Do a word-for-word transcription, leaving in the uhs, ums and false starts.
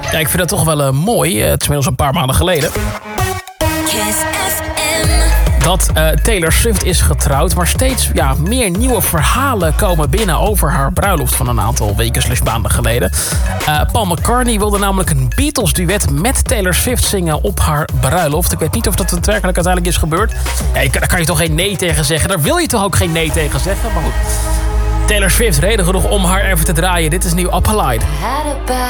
Ja, ik vind dat toch wel uh, mooi. Uh, het is inmiddels een paar maanden geleden. Dat uh, Taylor Swift is getrouwd, maar steeds ja, meer nieuwe verhalen komen binnen over haar bruiloft van een aantal weken slash maanden geleden. Uh, Paul McCartney wilde namelijk een Beatles-duet met Taylor Swift zingen op haar bruiloft. Ik weet niet of dat daadwerkelijk uiteindelijk is gebeurd. Ja, daar kan je toch geen nee tegen zeggen? Daar wil je toch ook geen nee tegen zeggen? Maar goed. Taylor Swift, reden genoeg om haar even te draaien. Dit is nieuw Up Allied.